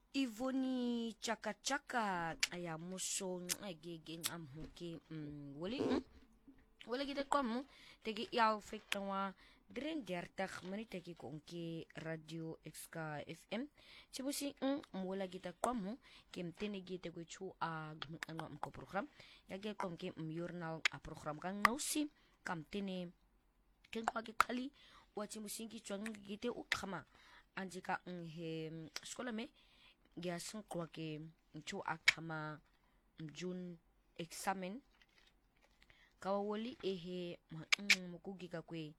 Ivoni chaka aya muso ngege amhuke wala kita kamu tegi yaw fiktawa 33 menit tegi konke radio XK FM cibusi wala kita kamu kem tene gite go chu a ano ko program yage konke journal a program kang nausi kam tene ken kwa kali wati musingi chwang gite ukama anjika he skola me gasin kwa ke chu akama June examen kawawali ehe mukugi ka kwe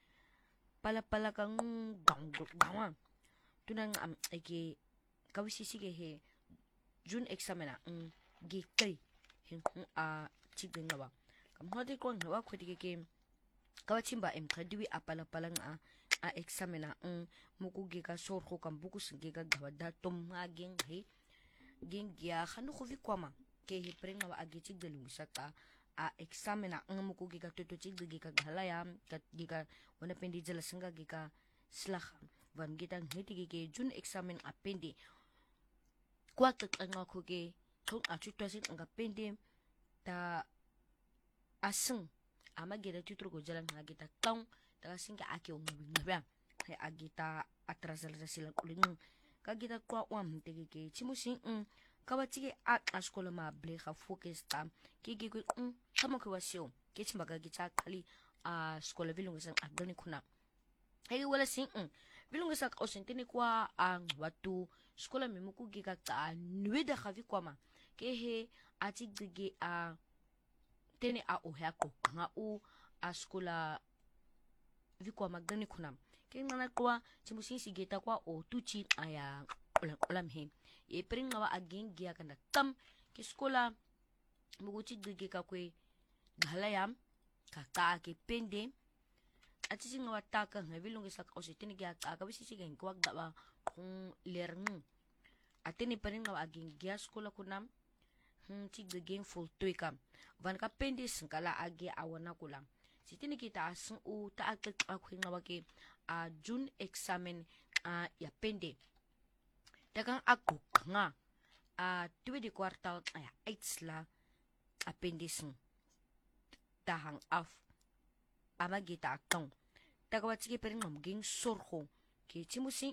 pala kang gawa tunang eke kawisisi ke he June examena gikay hin a chigden gawa kam hodi ko ngawa kwedi ke kawachimba kadiwi apala nga a examena mukugi ka sorko kam bukus giga gawa datum ngaging he gingya khanu khuvi kwama ke he prenga wa agichig de lumisaka a examena mukugi ka tutuchig de giga galaya kat giga wana pendi jala singa giga slaha van gita ngiti ke June examen a pendi kwa nga khuge thong a chutwasin nga pendi ta asung ama gida tutro go jalan ngagita tong ta singa ake ngabya he agita atrasal sila kuling kagita kwa tege ke chimusin kawachige a askola ma ble kha focus ta kiki ku kama ko wasio ke chimbaga gita kali a skola vilungu san adoni kuna hey wala sin vilungu sak osentini kwa ang watu skola memuku giga ta nweda khavi kwa ma ke he atigige a tene a ohako nga u askola vikwa magdani kunam ke ngana kwa chimusin sigeta kwa o tuchi aya olam he e pringa wa aging giya kana tam ke skola muguchi gige ka kwe galayam kaka ke pende ati singa wataka ngavilungi sak ositini giya ka bisi sigen kwa gaba kung lerng atini pringa wa aging giya skola kunam chigiging full tuikam van ka pende singkala agi awana kulang sitini kita asung ta akwing wake a June examen ya pende dagang ako nga tuwi di kwartal ay aitsla appendism tahang af amagita akong tagawat sige perin mamging sorho ke chimusing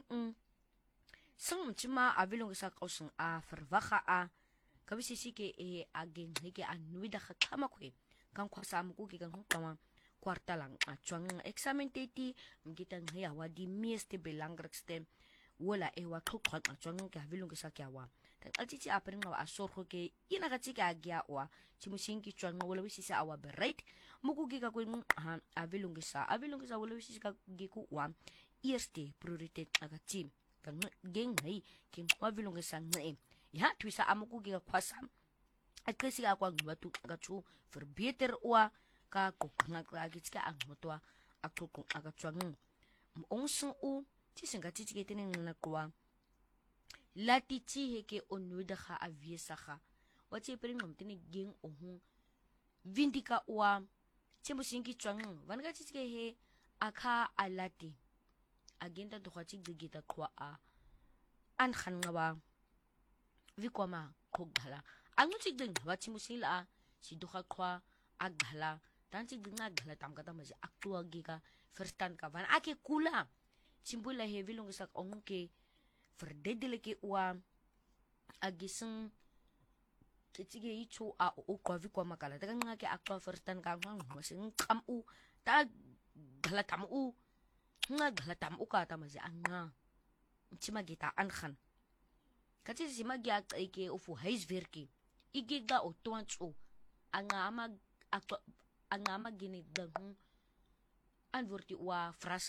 sang chima avilong sa kausang farvaka kabisisi ke aging hige anuida kama kwe kang kwasa mo ke kang kama kwarta lang chwang examen teti mgitan hiya wadi mieste belangrikste wala wa thukhat chwang ka vilung ke sakyawa tan alchichi apring wa asorho ke ina ka chika agya wa chimusing ki chwang wala wisisi awa bereit mukugi ka kwen avilung sa wala wisisi ka giku wa eerste prioritet aga chim kang geng hai kin wa vilung sa ngai ya twisa amuku giga kwasam at kasi ako ang batu gachu verbeter wa ka koknga agitska ang motwa akukung agatwang onsung chisinga chichike tinin nakwa lati chi heke onuda kha aviesa kha wachi perin ngomtini ging ohun vindika wa chembusingi chwang vanga chichike he akha alati agenda dokhachi gigita kwa an khan ngawa vikwama koghala anguchig ding wachi musila si dukha kwa aghala tanchi ding aghala tamkata maji aktua giga firstan ka van ake kula chimbula he vilung sak onke verdedele ke wa agisung titige ichu o kwa vikwama kala daga ngake aktua firstan ka ngang masing kamu ta ghala tamu ghala tamu ka ta maji anga chima gita an khan kasi si magyak ike ufu huiswerkie igiga o tuancho anga amag ginigdang anvorti wa